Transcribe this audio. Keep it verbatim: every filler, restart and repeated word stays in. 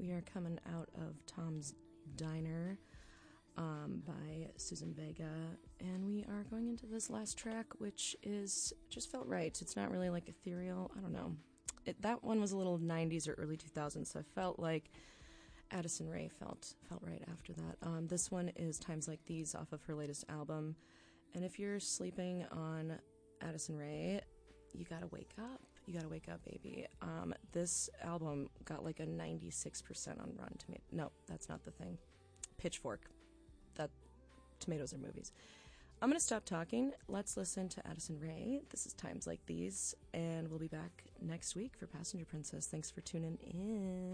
We are coming out of Tom's Diner um, by Susan Vega, and we are going into this last track, which is just felt right. It's not really like ethereal. I don't know. It, that one was a little nineties or early two thousands, so I felt like Addison Rae felt felt right after that. Um, this one is Times Like These off of her latest album, and if you're sleeping on Addison Rae, you gotta wake up. You gotta wake up, baby. Um, this album got like a ninety-six percent on Rotten Tomatoes. No, that's not the thing. Pitchfork. That tomatoes are movies. I'm gonna stop talking. Let's listen to Addison Rae. This is Times Like These, and we'll be back next week for Passenger Princess. Thanks for tuning in.